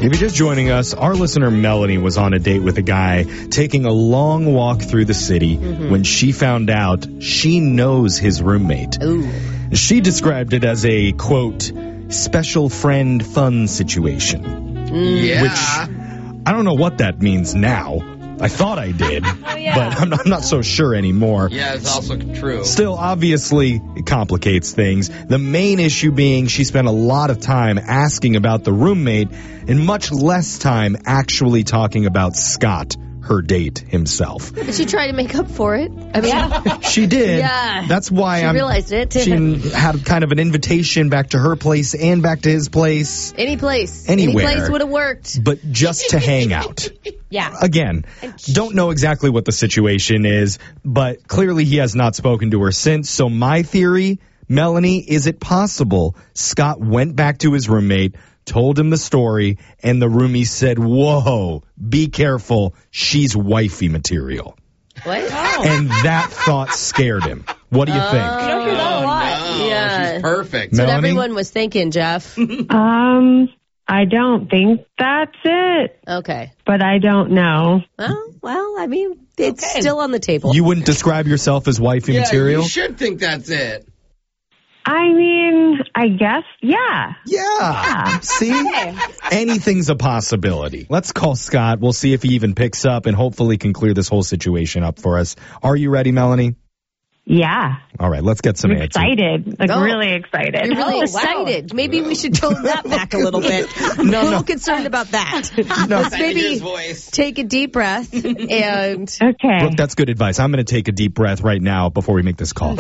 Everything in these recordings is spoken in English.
If you're just joining us, our listener Melanie was on a date with a guy taking a long walk through the city when she found out she knows his roommate. Ooh. She described it as a, quote, special friend fun situation. Yeah. Which, I don't know what that means now. I thought I did, yeah. but I'm not so sure anymore. Yeah, it's also true. Still, obviously, it complicates things. The main issue being she spent a lot of time asking about the roommate and much less time actually talking about Scott, her date himself. Did she try to make up for it? I mean, She did. Yeah. That's why she realized it. She had kind of an invitation back to her place and back to his place. Any place. Anywhere. Any place would have worked. But just to hang out. Yeah. Again, don't know exactly what the situation is, but clearly he has not spoken to her since. So my theory, Melanie, is it possible Scott went back to his roommate, told him the story, and the roomie said, whoa, be careful, she's wifey material. What? And that thought scared him. What do you think? You don't hear that a lot. No, Yeah. she's perfect. That's what Melanie? everyone was thinking, Jeff. I don't think that's it, Okay. but I don't know. Well, I mean, it's still on the table. You wouldn't describe yourself as wifey Yeah, material? you should think that's it. I mean, I guess, yeah. Yeah. See? Anything's a possibility. Let's call Scott. We'll see if he even picks up and hopefully can clear this whole situation up for us. Are you ready, Melanie? Yeah. All right, let's get some I'm answers. excited. Like, Oh. really excited. You're really excited. Maybe we should tone that back a little bit. I'm a little concerned about that. Let's maybe His voice. take a deep breath and Okay. Brooke, that's good advice. I'm going to take a deep breath right now before we make this call.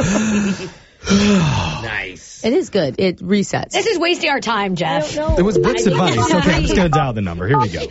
Nice. it is good. It resets. This is wasting our time, Jeff. It was Brooke's advice. Okay, I'm just going to dial the number. Here we go.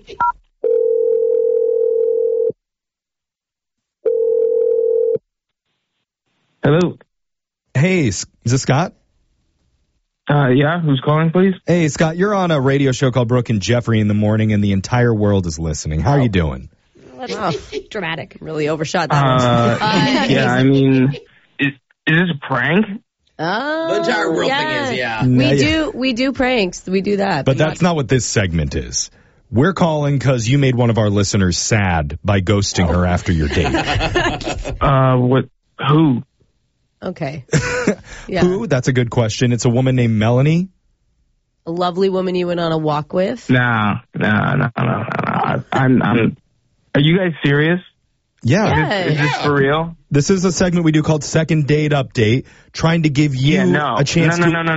Hello. Hey, is this Scott? Yeah, who's calling, please? Hey, Scott, you're on a radio show called Brooke and Jeffrey in the morning, and the entire world is listening. How are you doing? That's dramatic. Really overshot that one. Yeah, I mean, is this a prank? Oh, The entire world thing is, yeah. We do pranks. We do that. But that's not what this segment is. We're calling because you made one of our listeners sad by ghosting her after your date. What? Who? Okay. Yeah. Who? That's a good question. It's a woman named Melanie. A lovely woman you went on a walk with. No. I'm. Are you guys serious? Yeah. Is this for real? This is a segment we do called Second Date Update, trying to give you Yeah, no. a chance No.